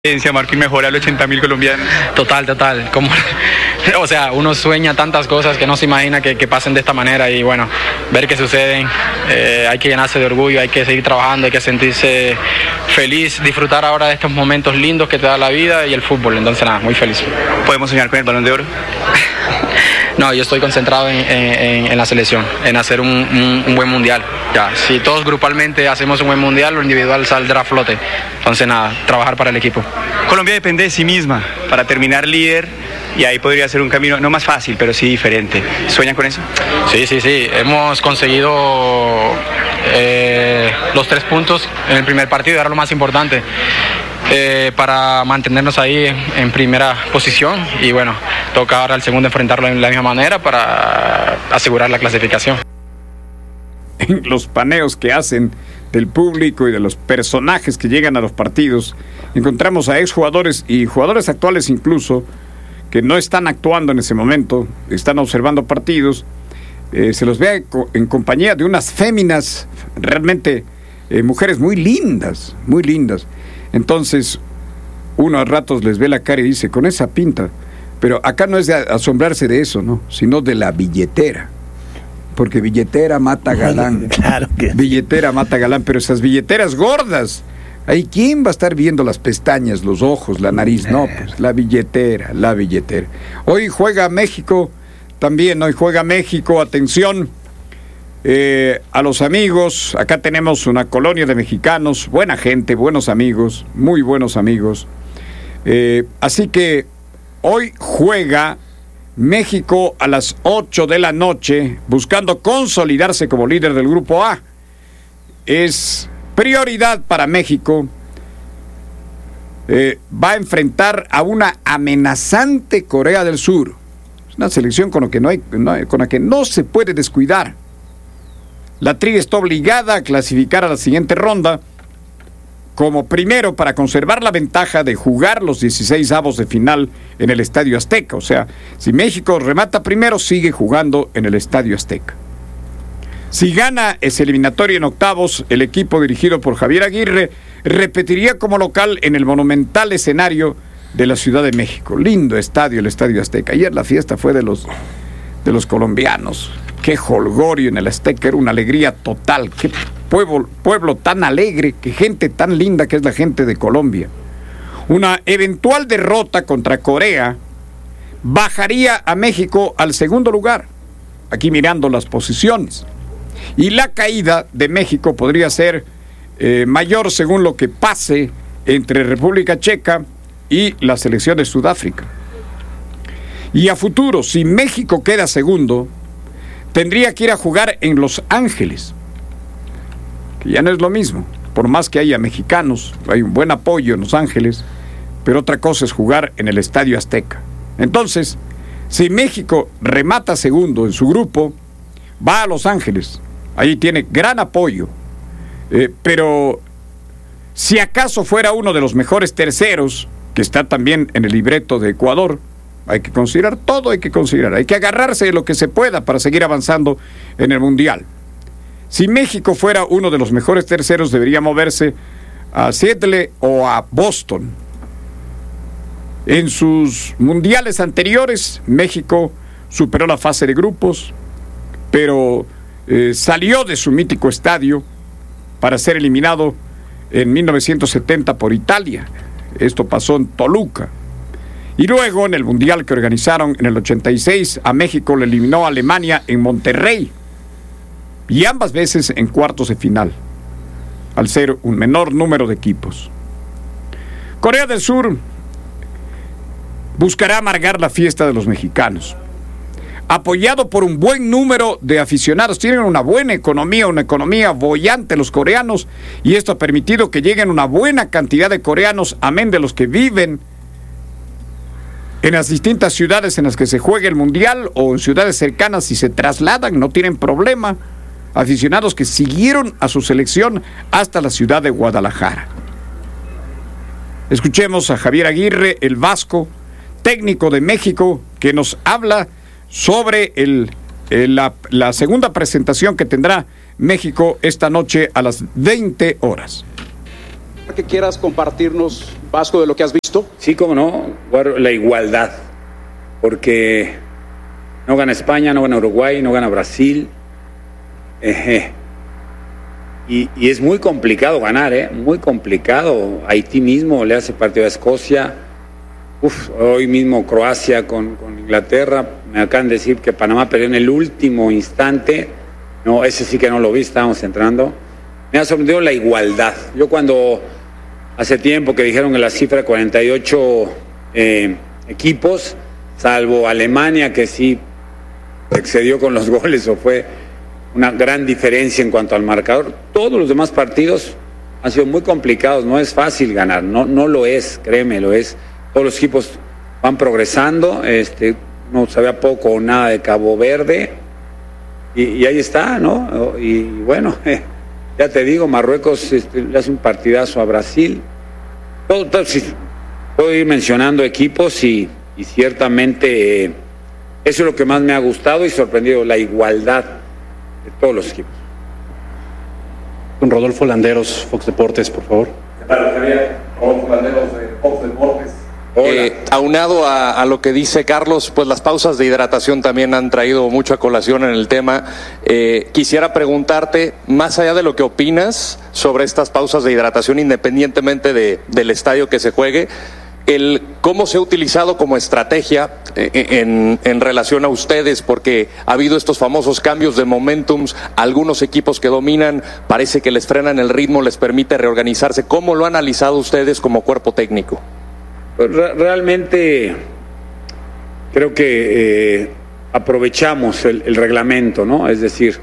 Marco, y mejora a los 80.000 colombianos. Total. O sea, uno sueña tantas cosas que no se imagina que pasen de esta manera y bueno, ver que suceden, hay que llenarse de orgullo, hay que seguir trabajando, hay que sentirse feliz, disfrutar ahora de estos momentos lindos que te da la vida y el fútbol. Entonces nada, muy feliz. ¿Podemos soñar con el Balón de Oro? No, yo estoy concentrado en la selección, en hacer un buen mundial. Ya, si todos grupalmente hacemos un buen mundial, lo individual saldrá a flote. Entonces nada, trabajar para el equipo. Colombia depende de sí misma para terminar líder y ahí podría ser un camino no más fácil, pero sí diferente. ¿Sueñan con eso? Sí. Hemos conseguido los 3 puntos en el primer partido, era lo más importante. Para mantenernos ahí en primera posición y bueno, toca ahora el segundo enfrentarlo de la misma manera para asegurar la clasificación. En los paneos que hacen del público y de los personajes que llegan a los partidos, encontramos a exjugadores y jugadores actuales incluso que no están actuando en ese momento, están observando partidos, se los ve en compañía de unas féminas, realmente mujeres muy lindas. Entonces, uno a ratos les ve la cara y dice, con esa pinta, pero acá no es de asombrarse de eso, ¿no? Sino de la billetera. Porque billetera mata galán. Claro que sí. Billetera mata galán, pero esas billeteras gordas, ahí ¿quién va a estar viendo las pestañas, los ojos, la nariz? No, pues la billetera. Hoy juega México, atención. A los amigos, acá tenemos una colonia de mexicanos, buena gente, buenos amigos, muy buenos amigos. Así que hoy juega México a las 8 de la noche, buscando consolidarse como líder del Grupo A. Es prioridad para México. Va a enfrentar a una amenazante Corea del Sur. Es una selección con la que no se puede descuidar. La Tri está obligada a clasificar a la siguiente ronda como primero para conservar la ventaja de jugar los 16avos de final en el Estadio Azteca. O sea, si México remata primero, sigue jugando en el Estadio Azteca. Si gana ese eliminatorio en octavos, el equipo dirigido por Javier Aguirre repetiría como local en el monumental escenario de la Ciudad de México. Lindo estadio, el Estadio Azteca. Ayer la fiesta fue de los colombianos. Qué jolgorio en el Azteca, era una alegría total. Qué pueblo tan alegre, qué gente tan linda que es la gente de Colombia. Una eventual derrota contra Corea bajaría a México al segundo lugar, aquí mirando las posiciones. Y la caída de México podría ser mayor según lo que pase entre República Checa y la selección de Sudáfrica. Y a futuro, si México queda segundo, tendría que ir a jugar en Los Ángeles, que ya no es lo mismo, por más que haya mexicanos, hay un buen apoyo en Los Ángeles, pero otra cosa es jugar en el Estadio Azteca. Entonces, si México remata segundo en su grupo, va a Los Ángeles, ahí tiene gran apoyo, pero si acaso fuera uno de los mejores terceros, que está también en el libreto de Ecuador, hay que considerar todo, hay que agarrarse de lo que se pueda para seguir avanzando en el Mundial. Si México fuera uno de los mejores terceros, debería moverse a Seattle o a Boston. En sus mundiales anteriores, México superó la fase de grupos, pero salió de su mítico estadio para ser eliminado en 1970 por Italia. Esto pasó en Toluca. Y luego, en el Mundial que organizaron en el 86, a México le eliminó a Alemania en Monterrey. Y ambas veces en cuartos de final, al ser un menor número de equipos. Corea del Sur buscará amargar la fiesta de los mexicanos. Apoyado por un buen número de aficionados. Tienen una buena economía, una economía boyante los coreanos. Y esto ha permitido que lleguen una buena cantidad de coreanos, amén de los que viven en las distintas ciudades en las que se juega el Mundial o en ciudades cercanas y se trasladan, no tienen problema. Aficionados que siguieron a su selección hasta la ciudad de Guadalajara. Escuchemos a Javier Aguirre, el vasco, técnico de México, que nos habla sobre la segunda presentación que tendrá México esta noche a las 20 horas. Que quieras compartirnos Vasco, de lo que has visto? Sí, cómo no, la igualdad, porque no gana España, no gana Uruguay, no gana Brasil, y es muy complicado ganar, muy complicado. Haití mismo le hace partido a Escocia, hoy mismo Croacia con Inglaterra, me acaban de decir que Panamá perdió en el último instante, no, ese sí que no lo vi, estábamos entrando. Me ha sorprendido la igualdad. Yo cuando hace tiempo que dijeron que la cifra 48 equipos, salvo Alemania, que sí excedió con los goles o fue una gran diferencia en cuanto al marcador, todos los demás partidos han sido muy complicados, no es fácil ganar, no lo es, créeme, lo es. Todos los equipos van progresando, no sabía poco o nada de Cabo Verde, y ahí está, ¿no? Y bueno, ya te digo, Marruecos le hace un partidazo a Brasil. Sí, puedo ir mencionando equipos y ciertamente eso es lo que más me ha gustado y sorprendido, la igualdad de todos los equipos. Con Rodolfo Landeros, Fox Deportes, por favor. ¿Qué tal, Javier? Rodolfo Landeros de Fox Deportes. Aunado a lo que dice Carlos, pues las pausas de hidratación también han traído mucho a colación en el tema. Quisiera preguntarte, más allá de lo que opinas sobre estas pausas de hidratación, independientemente del estadio que se juegue, cómo se ha utilizado como estrategia en relación a ustedes, porque ha habido estos famosos cambios de momentums, algunos equipos que dominan, parece que les frenan el ritmo, les permite reorganizarse. ¿Cómo lo han analizado ustedes como cuerpo técnico? Realmente creo que aprovechamos el reglamento, ¿no? Es decir,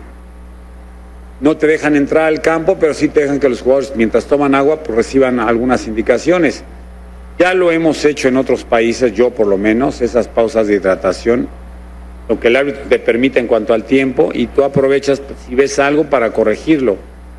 no te dejan entrar al campo, pero sí te dejan que los jugadores, mientras toman agua, pues reciban algunas indicaciones. Ya lo hemos hecho en otros países, yo por lo menos, esas pausas de hidratación, lo que el árbitro te permite en cuanto al tiempo, y tú aprovechas si ves algo para corregirlo.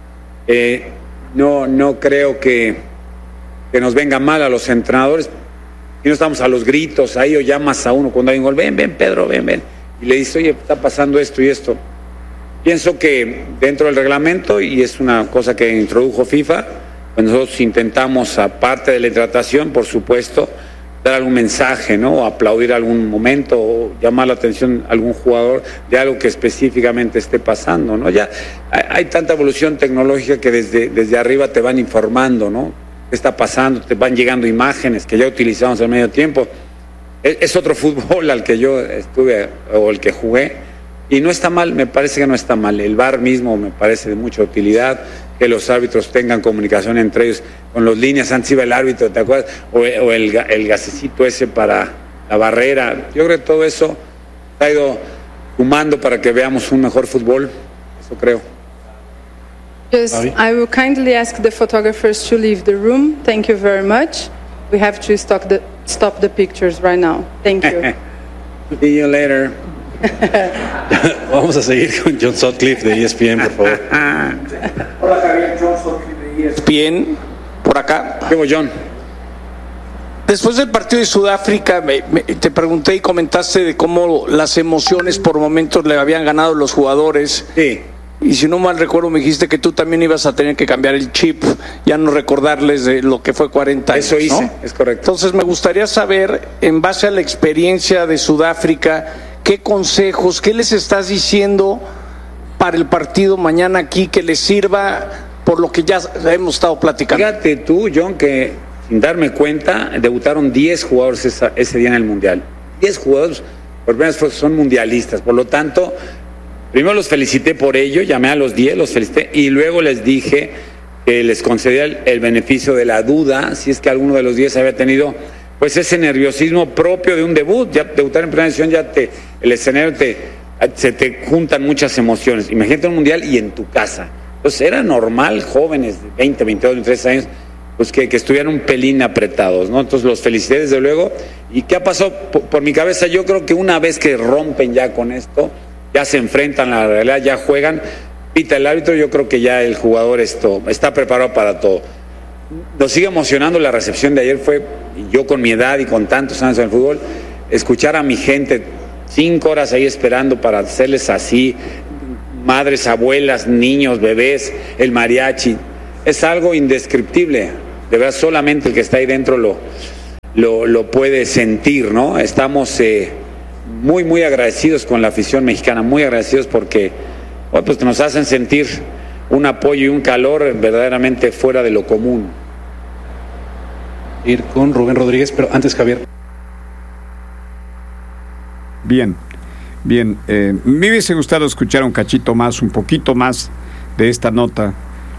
No creo que nos venga mal a los entrenadores. Y no estamos a los gritos ahí, o llamas a uno cuando hay un gol, ven Pedro, ven, y le dices, oye, está pasando esto y esto. Pienso que dentro del reglamento, y es una cosa que introdujo FIFA, pues nosotros intentamos, aparte de la hidratación, por supuesto, dar algún mensaje, ¿no? O aplaudir algún momento, o llamar la atención a algún jugador de algo que específicamente esté pasando, ¿no? Ya hay tanta evolución tecnológica que desde arriba te van informando, ¿no? ¿Qué está pasando? Te van llegando imágenes que ya utilizamos al medio tiempo. Es otro fútbol al que yo estuve o el que jugué, y no está mal, me parece que no está mal. El VAR mismo me parece de mucha utilidad, que los árbitros tengan comunicación entre ellos con los líneas. Antes iba el árbitro, ¿te acuerdas? O el gasecito ese para la barrera. Yo creo que todo eso ha ido sumando para que veamos un mejor fútbol, eso creo. Yes, I will kindly ask the photographers to leave the room. Thank you very much. We have to stop the pictures right now. Thank you. See you later. Vamos a seguir con John Sutcliffe de ESPN, por favor. Hola, Javier, John Sutcliffe de ESPN, por acá. ¿Cómo, John? Después del partido de Sudáfrica, te pregunté y comentaste de cómo las emociones por momentos le habían ganado los jugadores. Sí. Y si no mal recuerdo, me dijiste que tú también ibas a tener que cambiar el chip, ya no recordarles de lo que fue 40 años. Eso hice, ¿no? Es correcto. Entonces me gustaría saber, en base a la experiencia de Sudáfrica, ¿qué consejos, qué les estás diciendo para el partido mañana aquí que les sirva por lo que ya hemos estado platicando? Fíjate tú, John, que sin darme cuenta, debutaron 10 jugadores ese día en el Mundial. 10 jugadores, por primera vez son mundialistas, por lo tanto... Primero los felicité por ello, llamé a los 10, los felicité, y luego les dije que les concedía el beneficio de la duda, si es que alguno de los 10 había tenido pues ese nerviosismo propio de un debut. Ya debutar en primera división, el escenario se te juntan muchas emociones. Imagínate un mundial y en tu casa. Entonces era normal, jóvenes de 20, 22, 23 años, pues que estuvieran un pelín apretados, ¿no? Entonces los felicité desde luego. ¿Y qué ha pasado por mi cabeza? Yo creo que una vez que rompen ya con esto, ya se enfrentan a la realidad, ya juegan, pita el árbitro, yo creo que ya el jugador está preparado para todo. Nos sigue emocionando la recepción de ayer, fue, yo con mi edad y con tantos años en el fútbol, escuchar a mi gente 5 horas ahí esperando para hacerles así, madres, abuelas, niños, bebés, el mariachi, es algo indescriptible. de verdad solamente el que está ahí dentro lo puede sentir, ¿no? Estamos muy, muy agradecidos con la afición mexicana, muy agradecidos porque pues nos hacen sentir un apoyo y un calor verdaderamente fuera de lo común. Ir con Rubén Rodríguez, pero antes Javier. Bien. Me hubiese gustado escuchar un poquito más de esta nota.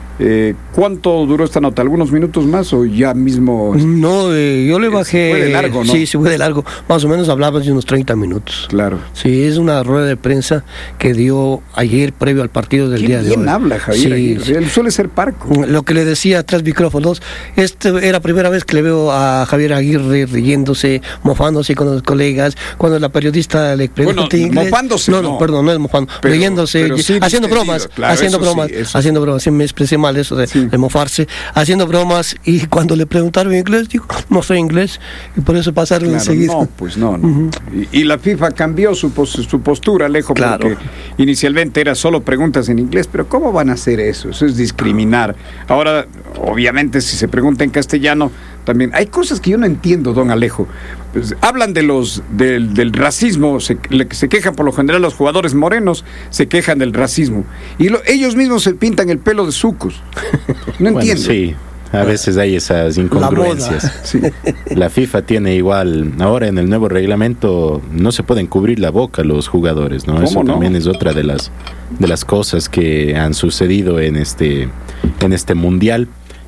¿Cuánto duró esta nota? ¿Algunos minutos más o ya mismo? No, yo le bajé. Fue de largo, ¿no? Sí, se fue de largo. Más o menos hablaba de unos 30 minutos. Claro. Sí, es una rueda de prensa que dio ayer previo al partido del día de hoy. ¿Quién habla, Javier? Sí. Él suele ser parco. Lo que le decía tras micrófonos, era la primera vez que le veo a Javier Aguirre riéndose, mofándose con los colegas, cuando la periodista le pregunta inglés. Mofándose. No, perdón, no es mofando. Riéndose, sí, haciendo bromas, claro, haciendo bromas. Sí, me expresé mal eso de mofarse, haciendo bromas, y cuando le preguntaron inglés, dijo, no sé inglés, y por eso pasaron enseguida. No, pues no. Uh-huh. Y la FIFA cambió su postura, Alejo, claro, porque inicialmente era solo preguntas en inglés, pero ¿cómo van a hacer eso? Eso es discriminar. Ahora, obviamente, si se pregunta en castellano, también hay cosas que yo no entiendo, don Alejo. Pues, hablan del racismo, se quejan por lo general los jugadores morenos, se quejan del racismo. Y ellos mismos se pintan el pelo de zucos. No entiendo. Sí, a veces hay esas incongruencias. Sí. La FIFA tiene igual, ahora en el nuevo reglamento no se pueden cubrir la boca los jugadores, ¿no? Eso también es otra de las cosas que han sucedido en este mundial.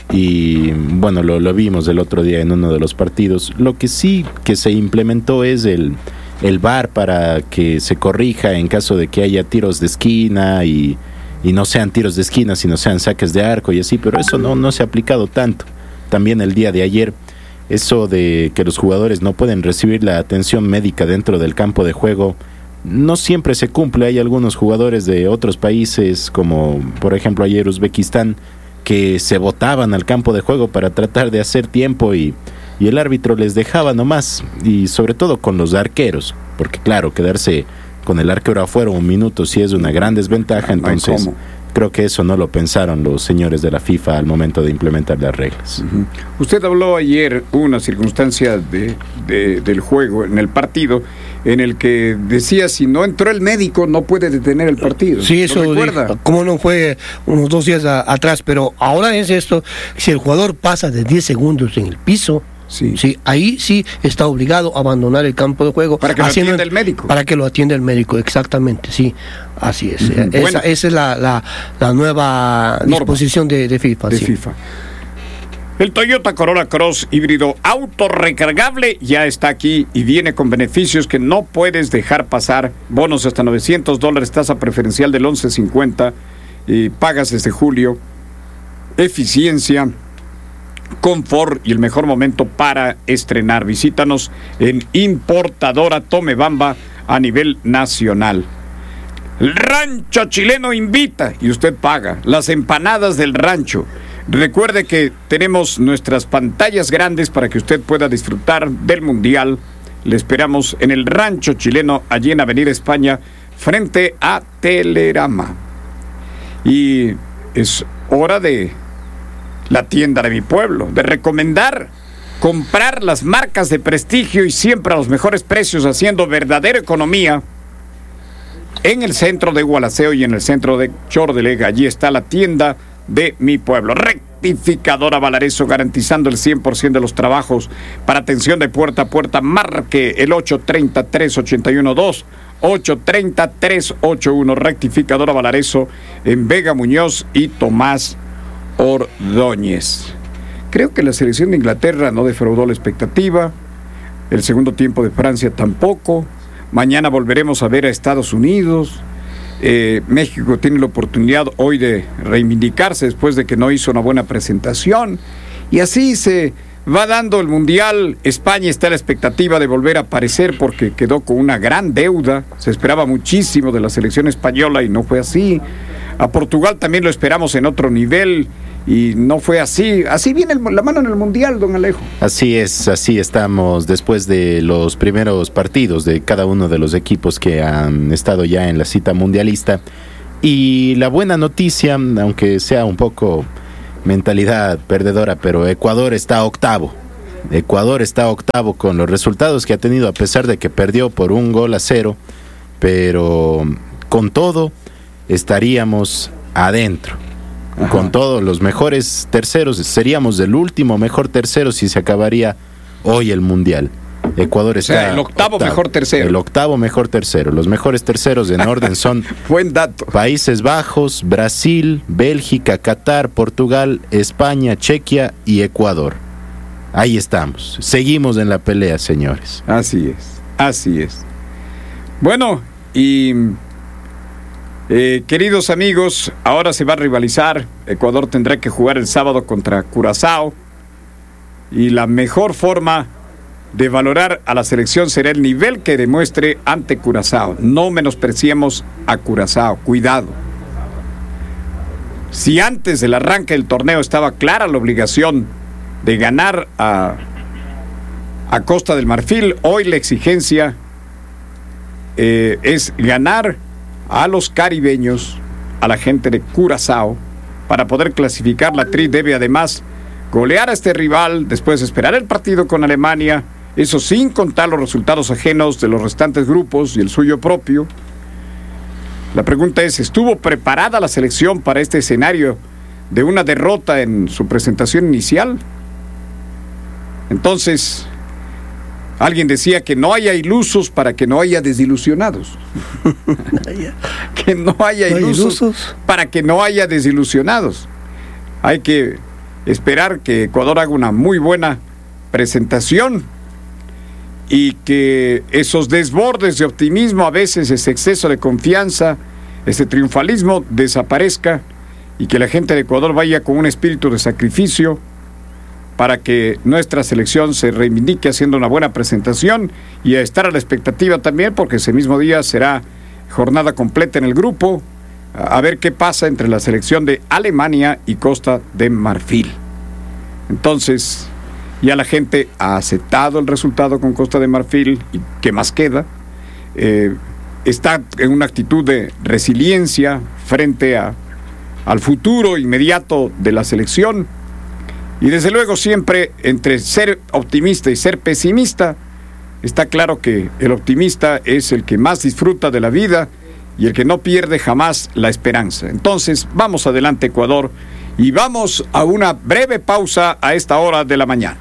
Y bueno, lo vimos el otro día en uno de los partidos. Lo que sí que se implementó es el VAR para que se corrija en caso de que haya tiros de esquina y no sean tiros de esquina, sino sean saques de arco y así, pero eso no se ha aplicado tanto. También el día de ayer, eso de que los jugadores no pueden recibir la atención médica dentro del campo de juego, no siempre se cumple. Hay algunos jugadores de otros países, como por ejemplo ayer Uzbekistán, que se botaban al campo de juego para tratar de hacer tiempo y el árbitro les dejaba nomás, y sobre todo con los arqueros, porque claro, quedarse con el arquero afuera un minuto sí es una gran desventaja. Entonces creo que eso no lo pensaron los señores de la FIFA al momento de implementar las reglas. Uh-huh. Usted habló ayer una circunstancia del juego, en el partido, en el que decía, si no entró el médico no puede detener el partido. Sí, eso recuerda. Como no fue unos 2 días atrás, pero ahora es esto: si el jugador pasa de 10 segundos en el piso, sí, ahí sí está obligado a abandonar el campo de juego. Para que lo atienda el médico. Para que lo atienda el médico, exactamente, sí, así es. Uh-huh. Esa es la nueva disposición de FIFA. FIFA. El Toyota Corolla Cross híbrido autorrecargable ya está aquí y viene con beneficios que no puedes dejar pasar. Bonos hasta $900, tasa preferencial del 11.50 y pagas desde julio. Eficiencia, confort y el mejor momento para estrenar. Visítanos en Importadora Tomebamba a nivel nacional. El Rancho Chileno invita y usted paga las empanadas del rancho. Recuerde que tenemos nuestras pantallas grandes para que usted pueda disfrutar del Mundial. Le esperamos en el Rancho Chileno, allí en Avenida España, frente a Telerama. Y es hora de la tienda de mi pueblo, de recomendar comprar las marcas de prestigio y siempre a los mejores precios, haciendo verdadera economía en el centro de Gualaceo y en el centro de Chordelega. Allí está la tienda de mi pueblo. Rectificadora Valareso, garantizando el 100% de los trabajos para atención de puerta a puerta. Marque el 830-381-2, 830-381. Rectificadora Valareso en Vega Muñoz y Tomás Ordóñez. Creo que la selección de Inglaterra no defraudó la expectativa. El segundo tiempo de Francia tampoco. Mañana volveremos a ver a Estados Unidos. México tiene la oportunidad hoy de reivindicarse después de que no hizo una buena presentación, y así se va dando el Mundial. España está a la expectativa de volver a aparecer porque quedó con una gran deuda. Se esperaba muchísimo de la selección española y no fue así. A Portugal también lo esperamos en otro nivel y no fue así. Así viene la mano en el Mundial, don Alejo. Así es, así estamos después de los primeros partidos de cada uno de los equipos que han estado ya en la cita mundialista. Y la buena noticia, aunque sea un poco mentalidad perdedora, pero Ecuador está octavo. Ecuador está octavo con los resultados que ha tenido, a pesar de que perdió por 1-0, pero con todo estaríamos adentro. Ajá. Con todos los mejores terceros, seríamos el último mejor tercero si se acabaría hoy el Mundial. Ecuador está, o sea, el octavo mejor tercero. El octavo mejor tercero. Los mejores terceros en orden son buen dato. Países Bajos, Brasil, Bélgica, Qatar, Portugal, España, Chequia y Ecuador. Ahí estamos. Seguimos en la pelea, señores. Así es, así es. Bueno, y queridos amigos, ahora se va a rivalizar. Ecuador tendrá que jugar el sábado contra Curazao. Y la mejor forma de valorar a la selección será el nivel que demuestre ante Curazao. No menospreciemos a Curazao, cuidado. Si antes del arranque del torneo estaba clara la obligación de ganar a Costa del Marfil, hoy la exigencia es ganar a los caribeños, a la gente de Curazao. Para poder clasificar, la Tri debe además golear a este rival, después esperar el partido con Alemania, eso sin contar los resultados ajenos de los restantes grupos y el suyo propio. La pregunta es, ¿estuvo preparada la selección para este escenario de una derrota en su presentación inicial? Entonces, alguien decía que no haya ilusos para que no haya desilusionados. Que no haya ilusos para que no haya desilusionados. Hay que esperar que Ecuador haga una muy buena presentación y que esos desbordes de optimismo, a veces ese exceso de confianza, ese triunfalismo desaparezca y que la gente de Ecuador vaya con un espíritu de sacrificio para que nuestra selección se reivindique haciendo una buena presentación y a estar a la expectativa también, porque ese mismo día será jornada completa en el grupo, a ver qué pasa entre la selección de Alemania y Costa de Marfil. Entonces, ya la gente ha aceptado el resultado con Costa de Marfil, y qué más queda, está en una actitud de resiliencia frente al futuro inmediato de la selección. Y desde luego siempre entre ser optimista y ser pesimista, está claro que el optimista es el que más disfruta de la vida y el que no pierde jamás la esperanza. Entonces, vamos adelante, Ecuador, y vamos a una breve pausa a esta hora de la mañana.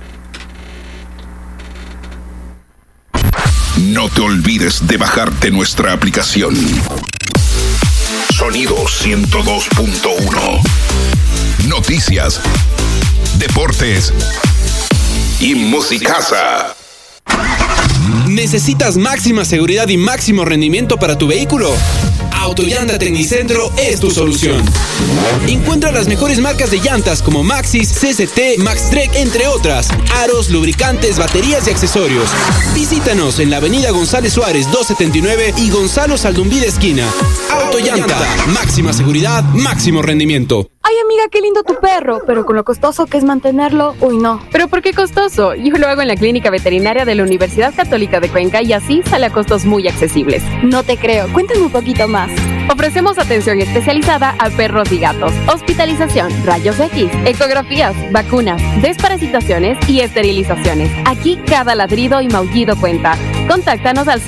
No te olvides de bajarte nuestra aplicación. Sonido 102.1. Noticias, deportes y musicaza. ¿Necesitas máxima seguridad y máximo rendimiento para tu vehículo? Autollanta Tecnicentro es tu solución. Encuentra las mejores marcas de llantas como Maxxis, CCT, Maxtrek, entre otras. Aros, lubricantes, baterías y accesorios. Visítanos en la avenida González Suárez 279 y Gonzalo Saldumbide esquina. Autollanta, máxima seguridad, máximo rendimiento. Ay, amiga, qué lindo tu perro, pero con lo costoso que es mantenerlo, uy, no. ¿Pero por qué costoso? Yo lo hago en la Clínica Veterinaria de la Universidad Católica de Cuenca y así sale a costos muy accesibles. No te creo, cuéntame un poquito más. Ofrecemos atención especializada a perros y gatos, hospitalización, rayos X, ecografías, vacunas, desparasitaciones y esterilizaciones. Aquí cada ladrido y maullido cuenta. Contáctanos al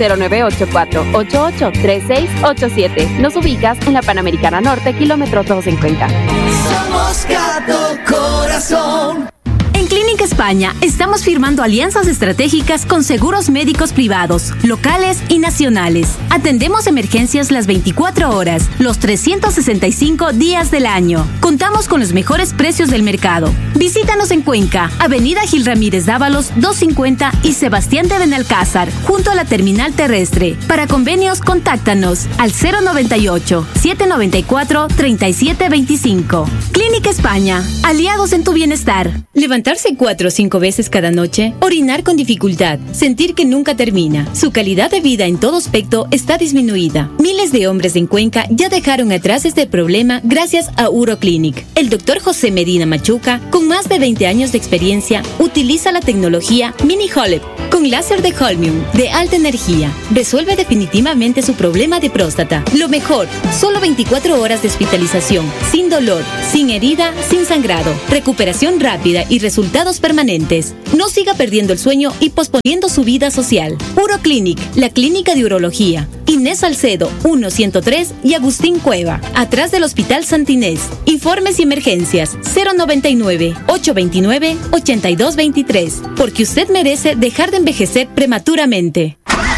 0984-883687. Nos ubicas en la Panamericana Norte, kilómetro 2 en Cuenca. Somos Gato Corazón. En Clínica España estamos firmando alianzas estratégicas con seguros médicos privados, locales y nacionales. Atendemos emergencias las 24 horas, los 365 días del año. Contamos con los mejores precios del mercado. Visítanos en Cuenca, Avenida Gil Ramírez Dávalos 250 y Sebastián de Benalcázar, junto a la terminal terrestre. Para convenios, contáctanos al 098-794-3725. Clínica España, aliados en tu bienestar. Levantarse 4 o 5 veces cada noche, orinar con dificultad, sentir que nunca termina. Su calidad de vida en todo aspecto está disminuida. Miles de hombres en Cuenca ya dejaron atrás este problema gracias a Uroclinic. El doctor José Medina Machuca, con más de 20 años de experiencia, utiliza la tecnología Mini Holep con láser de Holmium de alta energía. Resuelve definitivamente su problema de próstata. Lo mejor, solo 24 horas de hospitalización, sin dolor, sin herida, sin sangrado, recuperación rápida y resultados permanentes. No siga perdiendo el sueño y posponiendo su vida social. Uroclinic, la clínica de urología. Inés Salcedo, 1-103 y Agustín Cueva, atrás del Hospital Santa Inés. Informes y emergencias, 099-829-8223. Porque usted merece dejar de envejecer prematuramente.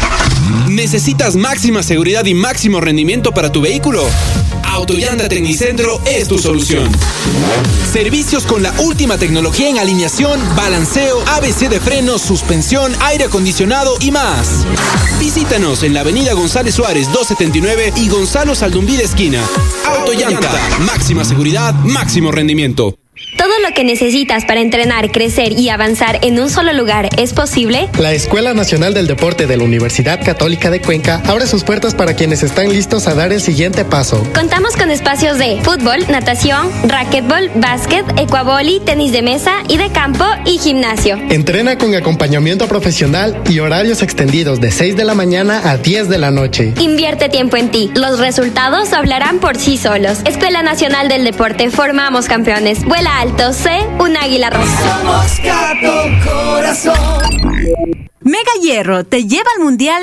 ¿Necesitas máxima seguridad y máximo rendimiento para tu vehículo? Autollanta Tecnicentro es tu solución. Servicios con la última tecnología en alineación, balanceo, ABC de frenos, suspensión, aire acondicionado y más. Visítanos en la avenida González Suárez 279 y Gonzalo Saldumbí de esquina. Autollanta, máxima seguridad, máximo rendimiento. ¿Todo lo que necesitas para entrenar, crecer y avanzar en un solo lugar es posible? La Escuela Nacional del Deporte de la Universidad Católica de Cuenca abre sus puertas para quienes están listos a dar el siguiente paso. Contamos con espacios de fútbol, natación, racquetbol, básquet, ecuavoli, tenis de mesa y de campo y gimnasio. Entrena con acompañamiento profesional y horarios extendidos de 6 de la mañana a 10 de la noche. Invierte tiempo en ti. Los resultados hablarán por sí solos. Escuela Nacional del Deporte, formamos campeones. Vuela alto, sé un águila rosa. Somos Gato Corazón. Mega Hierro te lleva al Mundial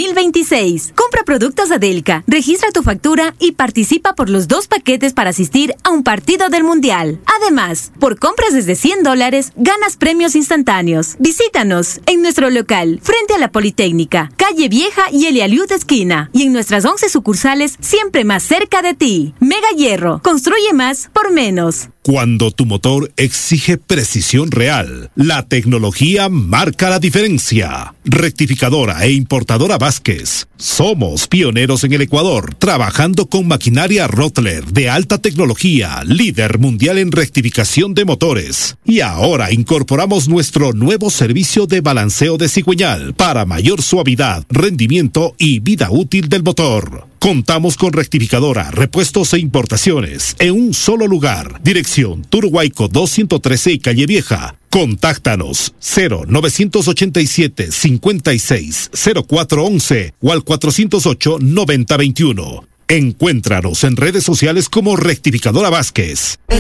2026. Compra productos Adelca, registra tu factura y participa por los 2 paquetes para asistir a un partido del Mundial. Además, por compras desde $100, ganas premios instantáneos. Visítanos en nuestro local, frente a la Politécnica, Calle Vieja y Elialiud esquina. Y en nuestras 11 sucursales, siempre más cerca de ti. Mega Hierro, construye más por menos. Cuando tu motor exige precisión real, la tecnología marca la diferencia. Rectificadora e importadora Vázquez. Somos pioneros en el Ecuador, trabajando con maquinaria Rottler de alta tecnología, líder mundial en rectificación de motores. Y ahora incorporamos nuestro nuevo servicio de balanceo de cigüeñal para mayor suavidad, rendimiento y vida útil del motor. Contamos con rectificadora, repuestos e importaciones en un solo lugar. Dirección Turhuayco 213 y Calle Vieja. Contáctanos 0987-560411 o al 408-9021. Encuéntranos en redes sociales como Rectificadora Vázquez.